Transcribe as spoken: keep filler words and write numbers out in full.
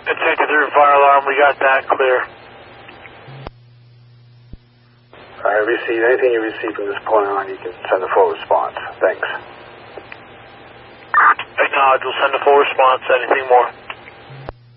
It's fifty-three fire alarm, we got that clear. All right, receive anything you receive from this point on, you can send a full response. Thanks. Acknowledge, we'll send a full response. Anything more?